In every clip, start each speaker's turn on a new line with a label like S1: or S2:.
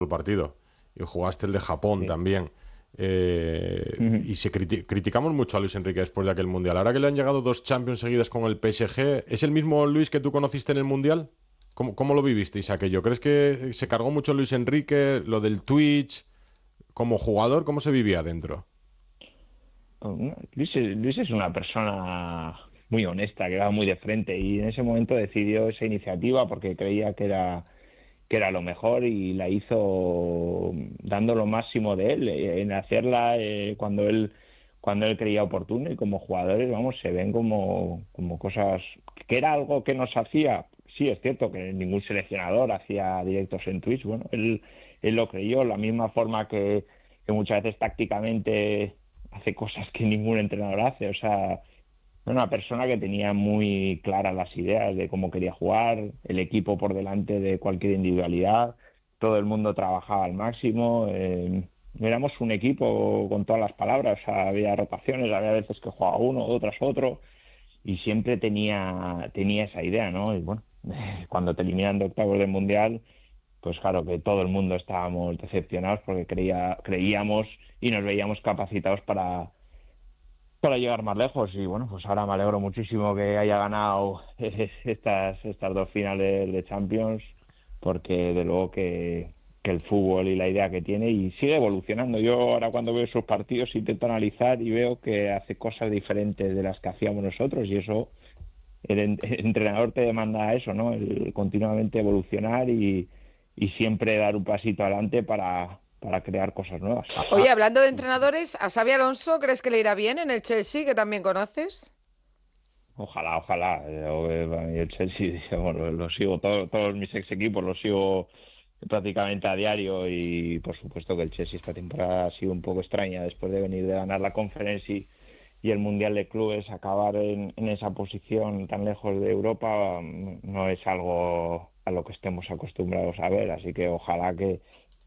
S1: el partido. Y jugaste el de Japón también. Y criticamos mucho a Luis Enrique después de aquel Mundial. Ahora que le han llegado 2 Champions seguidas con el PSG, ¿es el mismo Luis que tú conociste en el Mundial? ¿Cómo lo vivisteis aquello? ¿Crees que se cargó mucho Luis Enrique, lo del Twitch? Como jugador, ¿cómo se vivía dentro?
S2: Luis es una persona muy honesta, que va muy de frente, y en ese momento decidió esa iniciativa porque creía que era lo mejor, y la hizo dando lo máximo de él en hacerla cuando él creía oportuno. Y como jugadores, vamos, se ven como cosas que era algo que nos hacía. Sí, es cierto que ningún seleccionador hacía directos en Twitch. Bueno, él lo creyó, la misma forma que muchas veces tácticamente hace cosas que ningún entrenador hace. O sea, una persona que tenía muy claras las ideas de cómo quería jugar, el equipo por delante de cualquier individualidad, todo el mundo trabajaba al máximo. Éramos un equipo con todas las palabras. O sea, había rotaciones, había veces que jugaba uno, otras otro, y siempre tenía esa idea, ¿no? Y bueno, cuando te eliminan de octavos del Mundial, pues claro que todo el mundo estábamos decepcionados porque creíamos y nos veíamos capacitados para llegar más lejos. Y bueno, pues ahora me alegro muchísimo que haya ganado estas 2 finales de Champions, porque de luego que el fútbol y la idea que tiene, y sigue evolucionando. Yo ahora cuando veo sus partidos intento analizar y veo que hace cosas diferentes de las que hacíamos nosotros, y eso el entrenador te demanda eso, ¿no? El continuamente evolucionar y siempre dar un pasito adelante para crear cosas nuevas.
S3: Oye, hablando de entrenadores, ¿a Xabi Alonso crees que le irá bien en el Chelsea, que también conoces?
S2: Ojalá. El Chelsea, bueno, lo sigo, todos mis ex equipos los sigo prácticamente a diario, y por supuesto que el Chelsea esta temporada ha sido un poco extraña después de venir de ganar la Conference y el Mundial de Clubes. Acabar en esa posición tan lejos de Europa no es algo a lo que estemos acostumbrados a ver, así que ojalá que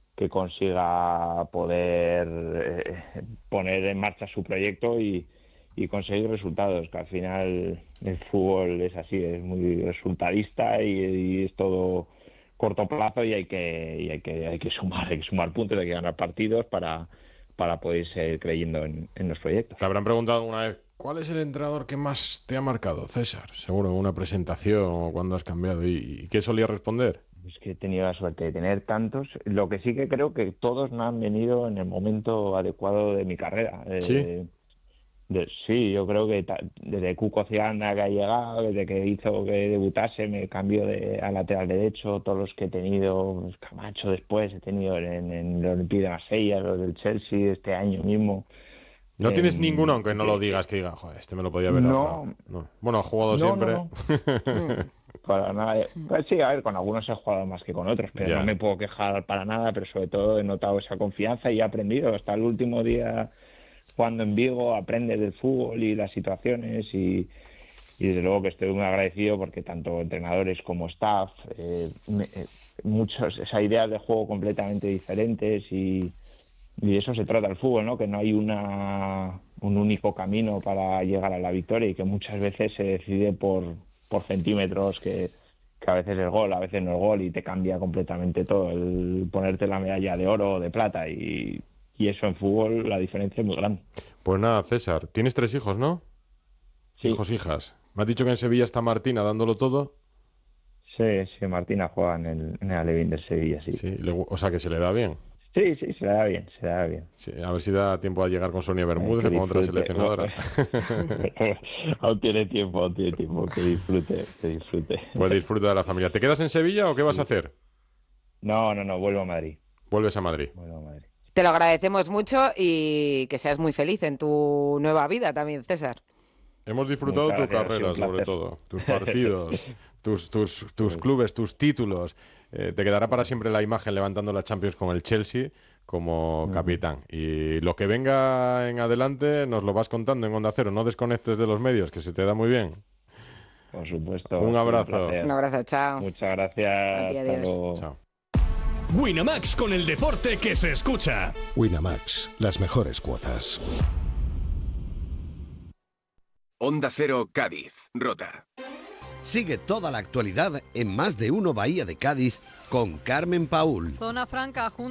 S2: consiga poder poner en marcha su proyecto y conseguir resultados, que al final el fútbol es así, es muy resultadista y es todo corto plazo, y hay que sumar puntos, hay que ganar partidos para poder seguir creyendo en los proyectos.
S1: Te habrán preguntado alguna vez, ¿cuál es el entrenador que más te ha marcado, César? Seguro en una presentación o cuando has cambiado. ¿Y qué solías responder?
S2: Es que he tenido la suerte de tener tantos. Lo que sí que creo que todos me han venido en el momento adecuado de mi carrera.
S1: ¿Sí?
S2: Sí, yo creo que desde Cuco Cianda, que ha llegado, desde que hizo que debutase, me cambió a lateral derecho, todos los que he tenido, pues Camacho después, he tenido en el Olympique de Marsella, los del Chelsea este año mismo.
S1: ¿No tienes ninguno, aunque no lo digas, que diga, joder, este me lo podía haber ahorrado? No. Bueno, ha jugado siempre.
S2: No. Para nada. Pues sí, a ver, con algunos he jugado más que con otros, pero no me puedo quejar para nada, pero sobre todo he notado esa confianza y he aprendido. Hasta el último día jugando en Vigo aprendes del fútbol y las situaciones, y desde luego que estoy muy agradecido porque tanto entrenadores como staff, muchos, esa idea de juego completamente diferentes, y de eso se trata el fútbol, ¿no? Que no hay un único camino para llegar a la victoria, y que muchas veces se decide por centímetros, que a veces es gol, a veces no es gol, y te cambia completamente todo, el ponerte la medalla de oro o de plata, y eso en fútbol la diferencia es muy grande.
S1: Pues nada, César, tienes 3 hijos, ¿no?
S2: Sí.
S1: Hijos, hijas. Me has dicho que en Sevilla está Martina dándolo todo.
S2: Sí, Martina juega en el Alevín de Sevilla, sí.
S1: O sea que se le da bien.
S2: Sí, se le da bien.
S1: Sí, a ver si da tiempo a llegar con Sonia Bermúdez o con otra seleccionadora.
S2: Aún tiene tiempo, que disfrute.
S1: Pues disfruta de la familia. ¿Te quedas en Sevilla o qué vas a hacer?
S2: No, vuelvo a Madrid.
S1: ¿Vuelves a Madrid?
S2: Vuelvo a Madrid.
S3: Te lo agradecemos mucho y que seas muy feliz en tu nueva vida también, César.
S1: Hemos disfrutado tu carrera, sobre todo, tus partidos, tus clubes, tus títulos. Te quedará para siempre la imagen levantando la Champions con el Chelsea como capitán. Y lo que venga en adelante nos lo vas contando en Onda Cero. No desconectes de los medios, que se te da muy bien.
S2: Por supuesto.
S1: Un abrazo.
S3: Un abrazo, chao.
S2: Muchas gracias.
S3: Adiós.
S1: Chao.
S4: Winamax, con el deporte que se escucha.
S5: Winamax, las mejores cuotas.
S6: Onda Cero Cádiz, Rota.
S7: Sigue toda la actualidad en Más de Uno Bahía de Cádiz con Carmen Paúl.
S8: Zona franca junto